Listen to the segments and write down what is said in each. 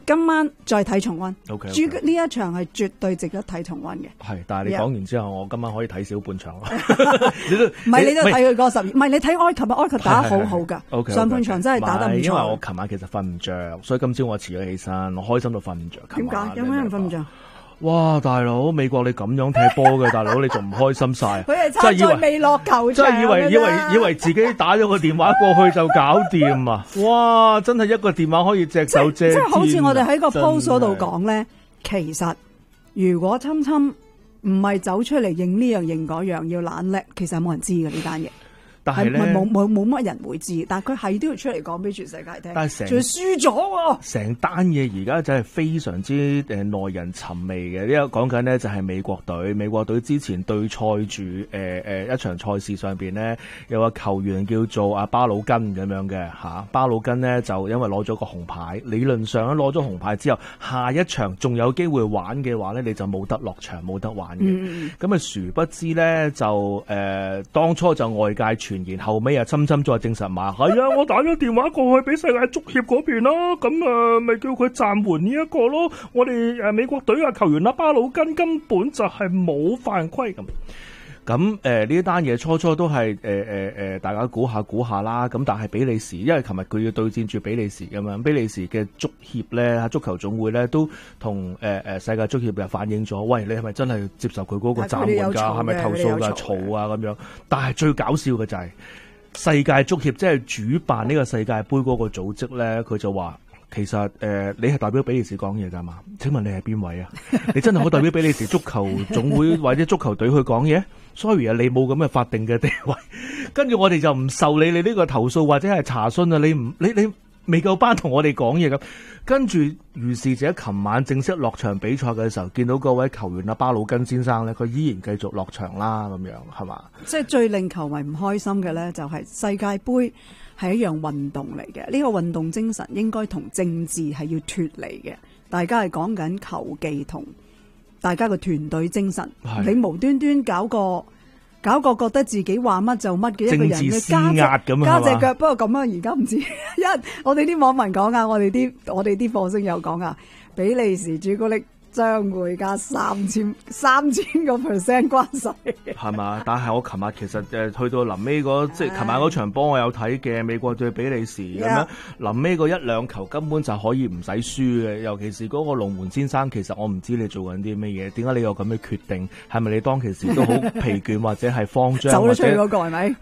今晚再睇重溫。 OK， 呢一場係絕對值得睇重溫嘅。 係，但係你講完之後，我今晚可以睇少半場啦。 唔係你都睇佢嗰12，唔係你睇埃及啊，埃及打得好好㗎。 OK， 上半場真係打得唔錯。 因為我琴晚其實瞓唔着，所以今朝我遲咗起身，我開心到瞓唔着。 點解？有咩人瞓唔着？ 哇！大佬，美國你咁樣踢波嘅，大佬你仲唔開心晒？ 佢係參賽未落球場， 真係以為自己打咗個電話過去就搞掂啊！哇！真係一個電話可以隻手遮天。 即係好似我哋喺個 post 嗰度講咧，其實如果侵唔係走出嚟認呢樣認嗰樣，要懶叻，其實冇人知嘅呢單嘢。 但係咧， 冇乜人會知，但係佢係都要出嚟講俾全世界聽。 但係仲輸咗喎！ 成單嘢而家真係非常之耐人尋味嘅。呢個講緊呢就係美國隊，美國隊之前對賽住一場賽事上邊呢，有個球員叫做阿巴魯根咁樣嘅嚇。巴魯根呢就因為攞咗個紅牌，理論上咧攞咗紅牌之後，下一場仲有機會玩嘅話呢，你就冇得落場冇得玩嘅。咁啊殊不知呢，就當初就外界傳。然後尾深深再證實話係啊，我打咗電話過去俾世界足協嗰邊啦，咁咪叫佢暫緩呢一個咯。我哋美國隊嘅球員巴魯根根本就係冇犯規咁。咁呢一單嘢初都係大家估下啦。咁但係比利時，因為琴日佢要對戰住比利時咁樣，比利時嘅足協咧、足球總會咧都同世界足協就反映咗，喂，你係咪真係接受佢嗰個暫緩㗎？係咪投訴㗎？嘈啊咁樣。但係最搞笑嘅就係世界足協，即係主辦呢個世界盃嗰個組織咧，佢就話。其實你係代表比利時講嘢㗎嘛？請問你係邊位啊？你真係好代表比利時足球總會或者足球隊去講嘢？Sorry 啊，你冇咁嘅法定嘅地位。跟住我哋就唔受理你呢個投訴或者係查詢啊！你未夠班同我哋講嘢咁。跟住如是者，琴晚正式落場比賽嘅時候，見到嗰位球員巴魯根先生咧，佢依然繼續落場啦，咁樣係嘛？即係最令球迷唔開心嘅咧，就係世界盃係一樣運動嚟嘅，呢個運動精神應該同政治係要脫離嘅。大家係講緊球技同大家嘅團隊精神。你無端端搞個覺得自己話乜就乜嘅一個人嘅加隻腳，不過咁啊，而家唔知，因為我哋啲網民講啊，我哋啲課星有講啊，比利時朱古力將會加3000%關稅， 係嘛？但係我琴日其實去到臨尾即係琴晚嗰場波，我有睇嘅美國對比利時咁樣，臨尾嗰1-2球根本就可以唔使輸嘅。尤其是嗰個龍門先生，其實我唔知你做緊啲咩嘢，點解你有咁嘅決定？係咪你當其時都好疲倦或者係慌張？ 走咗出去嗰個係咪？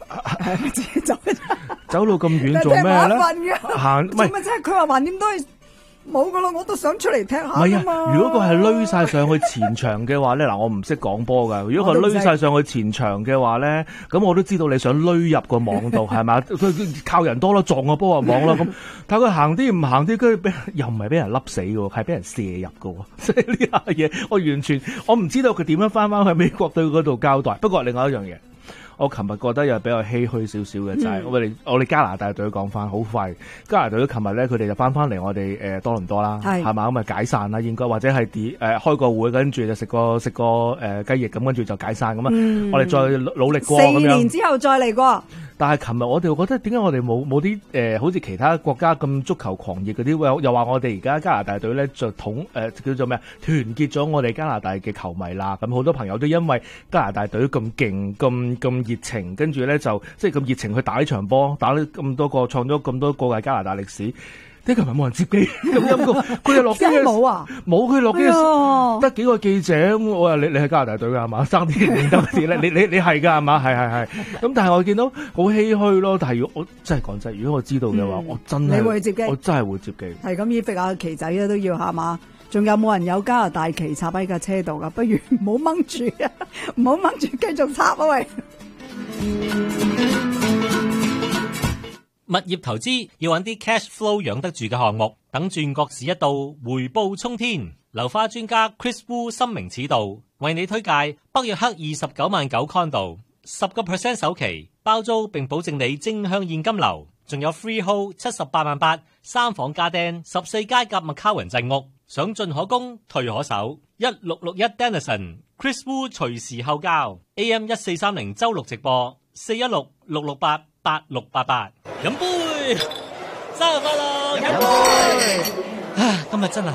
走到咁遠做咩咧？行唔係即係佢話橫掂都係。冇噶啦，我都想出嚟踢下嘛。 如果佢係攏晒上去前場嘅話咧，嗱我唔識講波噶。如果佢攏晒上去前場嘅話咧，咁我都知道你想攏入個網度係咪？佢靠人多咯，撞個波入網咯咁。但係佢行啲唔行啲，跟住又唔係俾人笠死嘅，係俾人射入嘅。即係呢下嘢，我唔知道佢點樣翻去美國隊嗰度交代。不過另外一樣嘢。我琴日覺得又比較唏噓少少嘅就係我哋加拿大隊講翻好快，加拿大隊琴日咧佢哋就翻嚟我哋多倫多啦，係嘛咁啊解散啦應該，或者係開個會跟住就食個雞翼咁跟住就解散咁啊，我哋再努力過咁樣。4 年之後再嚟過。 但係琴日我哋覺得點解我哋冇啲好似其他國家咁足球狂熱嗰啲，又話我哋而家加拿大隊咧就叫做咩團結咗我哋加拿大嘅球迷啦。咁好多朋友都因為加拿大隊咁勁咁熱情，跟住咧就即係咁熱情去打呢場波，打咗咁多個，創咗咁多個嘅加拿大歷史。啲琴日冇人接機，咁陰公，佢哋落機冇啊， 冇佢落機，得幾個記者。我話你係加拿大隊㗎係嘛？爭啲認得啲咧，你係㗎係嘛？係。咁但係我見到好唏噓咯。但係如果我真係講真，如果我知道嘅話，我真係會接機，我真係會接機。係咁，要揈下旗仔啊都要係嘛？仲有冇人有加拿大旗插喺架車度㗎？不如唔好掹住啊，唔好掹住，繼續插啊喂！ 物業投資要揾啲 cash flow 養得住嘅項目，等轉角市一到，回報沖天。樓花專家 Chris Wu 深明此道，為你推介北約克29萬9 condo， 10% 首期包租並保證你正向現金流，仲有 freehold 78萬8 3房家丁14階夾麥卡雲鎮屋，想進可攻退可守。1661 Denison Chris Wu 隨時候交 AM 1430周六直播416 668 8688，飲杯，生日快樂！飲杯！啊，今日真係